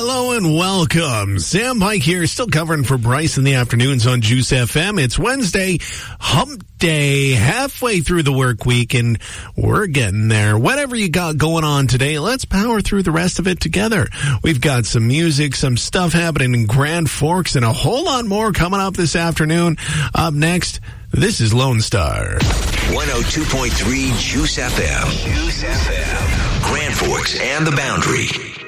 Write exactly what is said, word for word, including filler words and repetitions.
Hello and welcome. Sam Pike here, still covering for Bryce in the afternoons on Juice F M. It's Wednesday, hump day, halfway through the work week, and we're getting there. Whatever you got going on today, let's power through the rest of it together. We've got some music, some stuff happening in Grand Forks, and a whole lot more coming up this afternoon. Up next, this is Lone Star. one oh two point three Juice F M. Juice F M. Grand Forks and the Boundary.